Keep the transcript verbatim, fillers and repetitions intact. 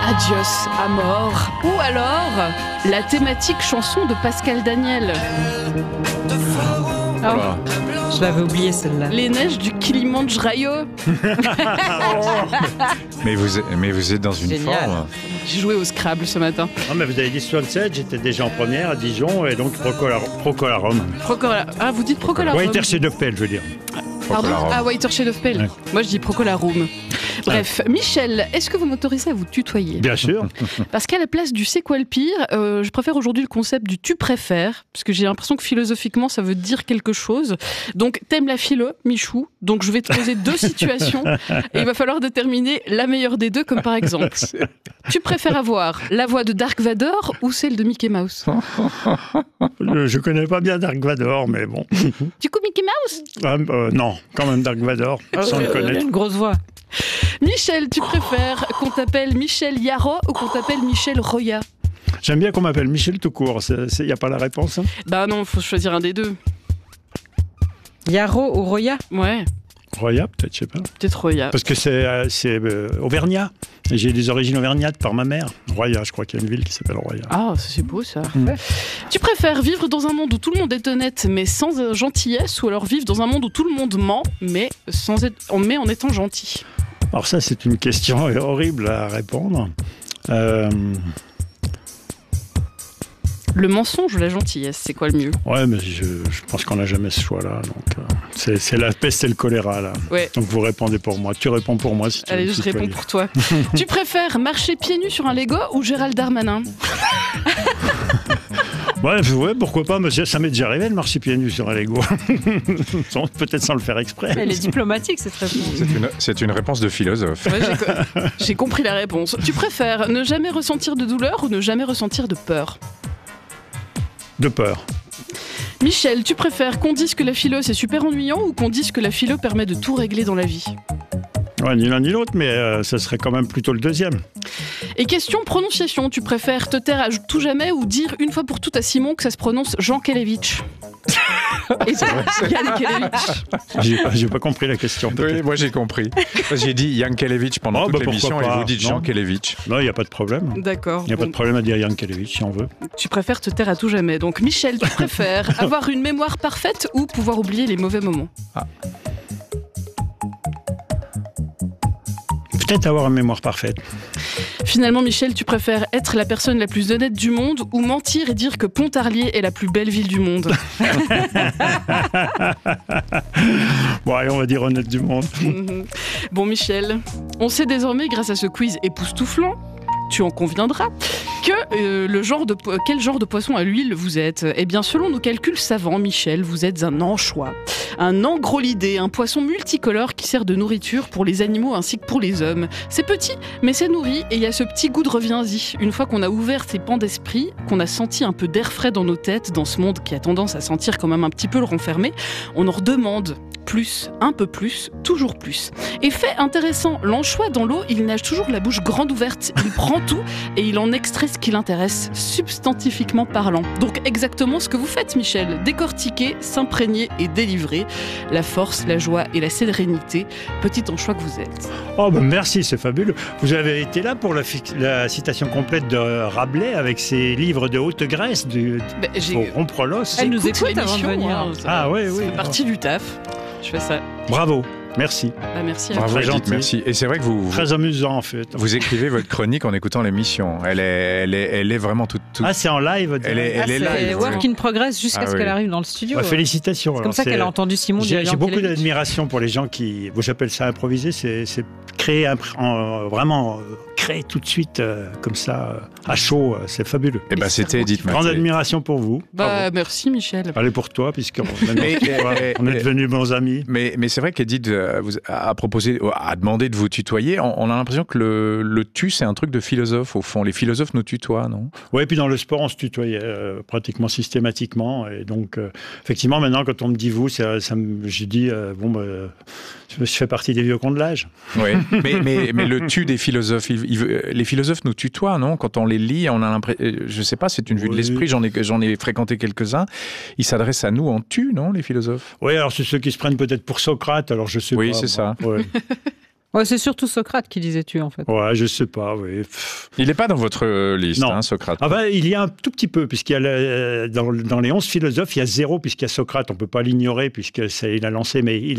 Adios Amor, ou alors la thématique chanson de Pascal Daniel. Oh, je l'avais oublié celle-là. Les neiges du Kilimandjaro. mais, vous êtes, mais vous êtes dans une Génial. forme. J'ai joué au Scrabble ce matin. Non, mais vous avez dit soixante-sept, j'étais déjà en première à Dijon, et donc Procolarum. Procola... Ah, vous dites Procolarum. Waiter de Pelle, je veux dire. Pardon. Procolarum. Ah, Waiter Shade of Pale. Ouais. Moi, je dis Procolarum. Bref, Michel, est-ce que vous m'autorisez à vous tutoyer ? Bien sûr. Parce qu'à la place du c'est quoi le pire, euh, je préfère aujourd'hui le concept du tu préfères, parce que j'ai l'impression que philosophiquement ça veut dire quelque chose. Donc t'aimes la philo, Michou, donc je vais te poser deux situations et il va falloir déterminer la meilleure des deux, comme par exemple, tu préfères avoir la voix de Dark Vador ou celle de Mickey Mouse ? Je, je connais pas bien Dark Vador, mais bon. Du coup Mickey Mouse ? Ah, euh, non, quand même Dark Vador, sans le Il a connaître. une grosse voix. Michel, tu préfères qu'on t'appelle Michel Yaro ou qu'on t'appelle Michel Roya ? J'aime bien qu'on m'appelle Michel tout court, il n'y a pas la réponse hein. Bah non, faut choisir un des deux. Yaro ou Roya ? Ouais, Roya, peut-être, je sais pas. peut-être Roya. Parce que c'est euh, c'est, euh, Auvergnat. Et j'ai des origines auvergnates par ma mère. Roya, je crois qu'il y a une ville qui s'appelle Roya. Ah, ça, c'est beau ça. Mm. Tu préfères vivre dans un monde où tout le monde est honnête mais sans euh, gentillesse, ou alors vivre dans un monde où tout le monde ment mais, sans être, mais en étant gentil ? Alors ça, c'est une question horrible à répondre. Euh, Le mensonge ou la gentillesse, c'est quoi le mieux ? ouais, mais je, je pense qu'on n'a jamais ce choix-là. Donc, euh, c'est, c'est la peste et le choléra, là. Ouais. Donc vous répondez pour moi. Tu réponds pour moi si tu Allez, veux. je réponds pour toi. Tu préfères marcher pieds nus sur un Lego ou Gérald Darmanin ? Ouais, ouais, pourquoi pas, monsieur. Ça m'est déjà arrivé de marcher pieds nus sur un Lego. Sans- Peut-être sans le faire exprès. Elle est diplomatique cette réponse. C'est une, c'est une réponse de philosophe. Ouais, j'ai, co- j'ai compris la réponse. Tu préfères ne jamais ressentir de douleur ou ne jamais ressentir de peur ? De peur. Michel, tu préfères qu'on dise que la philo c'est super ennuyant ou qu'on dise que la philo permet de tout régler dans la vie ? Ouais, ni l'un ni l'autre, mais euh, ça serait quand même plutôt le deuxième. Et question prononciation, tu préfères te taire à tout jamais ou dire une fois pour toutes à Simon que ça se prononce Jean Kelevitch ? Et c'est Yann Kelevitch. J'ai pas, j'ai pas compris la question. Oui, peut-être. moi j'ai compris. J'ai dit Yankelevitch pendant Oh, toute bah, pourquoi l'émission et pas, vous dites non. Jean Kelevitch. Non, il n'y a pas de problème. D'accord. Il n'y a bon, pas de problème à dire Yankelevitch si on veut. tu préfères te taire à tout jamais. Donc Michel, tu préfères avoir une mémoire parfaite ou pouvoir oublier les mauvais moments ? Peut-être avoir une mémoire parfaite. Finalement, Michel, tu préfères être la personne la plus honnête du monde ou mentir et dire que Pontarlier est la plus belle ville du monde ? Bon, allez, on va dire honnête du monde. Mhm. Bon, Michel, on sait désormais, grâce à ce quiz époustouflant, tu en conviendras, que euh, le genre de po- quel genre de poisson à l'huile vous êtes ? Eh bien, selon nos calculs savants, Michel, vous êtes un anchois. Un angrolidé, un poisson multicolore qui sert de nourriture pour les animaux ainsi que pour les hommes. C'est petit, mais c'est nourri et il y a ce petit goût de reviens-y. Une fois qu'on a ouvert ses pans d'esprit, qu'on a senti un peu d'air frais dans nos têtes, dans ce monde qui a tendance à sentir quand même un petit peu le renfermer, on en redemande plus, un peu plus, toujours plus. Et fait intéressant, l'anchois dans l'eau, il nage toujours la bouche grande ouverte, il prend tout et il en extrait ce qui l'intéresse, substantifiquement parlant. Donc exactement ce que vous faites, Michel, décortiquer, s'imprégner et délivrer. La force, la joie et la sérénité, petit anchois que vous êtes. Oh, ben merci, c'est fabuleux. Vous avez été là pour la, fi- la citation complète de Rabelais avec ses livres de haute Grèce, du, Ben, j'ai- pour rompre l'os. Elle nous j'écoute écoute avant de l'émission, venir. hein, ça- Ah, oui, oui. C'est partie du taf. Je fais ça. Bravo, merci. Bah, merci à vous. Bravo Très Edith, gentil. merci. Et c'est vrai que vous, vous, Très amusant, en fait. vous écrivez votre chronique en écoutant l'émission. Elle est, elle est, elle est vraiment toute... toute... Ah, c'est en live. Elle est- Ah, elle est là, c'est elle- work in progress jusqu'à Ah ce oui. qu'elle arrive dans le studio. Bah, félicitations. C'est alors, comme ça c'est- qu'elle a entendu Simon dire J'ai, j'ai beaucoup Yankelevitch. d'admiration pour les gens qui, bon, j'appelle ça improviser, c'est, c'est créer, impr- en- vraiment euh, créer tout de suite euh, comme ça, euh, à chaud, euh, c'est fabuleux. Eh ben, c'était Edith Grande Maté. admiration pour vous. Bah, Bravo. merci, Michel. Allez pour toi, puisqu'on Mais- on est devenus bons amis. Mais, mais c'est vrai qu'Edith euh, vous a proposé, a demandé de vous tutoyer. On, on a l'impression que le, le tu, c'est un truc de philosophe, au fond. Les philosophes nous tutoient, non ? Oui, et puis dans le sport, on se tutoyait euh, pratiquement systématiquement. Et donc, euh, effectivement, maintenant, quand on me dit vous, ça, ça me, j'ai dit, euh, bon, bah, je, je fais partie des vieux cons de l'âge. Oui. mais, mais, mais le tu des philosophes, il- il- les philosophes nous tutoient, non ? Quand on les lit, on a l'impression, je sais pas, c'est une vue de Oui. l'esprit, j'en ai, j'en ai fréquenté quelques-uns. Ils s'adressent à nous en tu, non, les philosophes ? Oui, alors c'est ceux qui se prennent peut-être pour Socrate, alors je sais Oui, pas. c'est ça. Ouais. Ouais, c'est surtout Socrate qui disait tu, en fait. Ouais, je sais pas, oui. Pff. Il n'est pas dans votre euh, liste, Non. hein, Socrate. Ah ben, il y a un tout petit peu, puisqu'il y a le- dans, dans les onze philosophes, il y a zéro, puisqu'il y a Socrate. On ne peut pas l'ignorer, puisqu'il a lancé, mais il